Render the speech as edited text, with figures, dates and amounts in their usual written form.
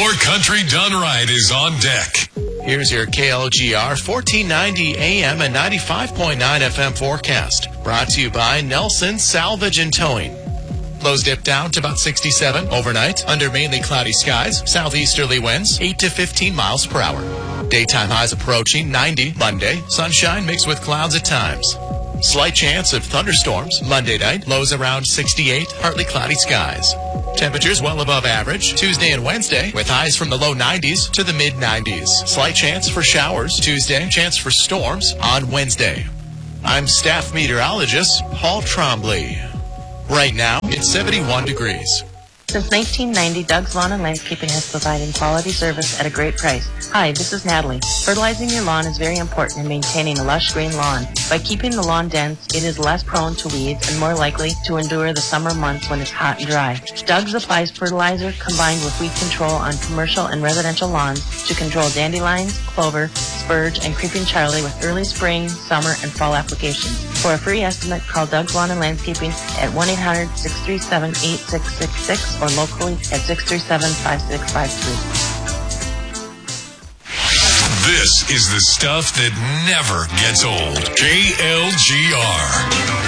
More country done right is on deck. Here's your KLGR 1490 AM and 95.9 FM forecast. Brought to you by Nelson Salvage and Towing. Lows dip down to about 67 overnight under mainly cloudy skies. Southeasterly winds 8 to 15 miles per hour. Daytime highs approaching 90 Monday. Sunshine mixed with clouds at times. Slight chance of thunderstorms Monday night. Lows around 68, partly cloudy skies. Temperatures well above average Tuesday and Wednesday, with highs from the low 90s to the mid 90s. Slight chance for showers Tuesday, chance for storms on Wednesday. I'm staff meteorologist Paul Trombley. Right now, it's 71 degrees. Since 1990, Doug's Lawn and Landscaping has provided quality service at a great price. Hi, this is Natalie. Fertilizing your lawn is very important in maintaining a lush green lawn. By keeping the lawn dense, it is less prone to weeds and more likely to endure the summer months when it's hot and dry. Doug's applies fertilizer combined with weed control on commercial and residential lawns to control dandelions, clover, spurge, and creeping Charlie with early spring, summer, and fall applications. For a free estimate, call Doug's Lawn and Landscaping at 1-800-637-8666 or locally at 637-5653. This is the stuff that never gets old. KLGR.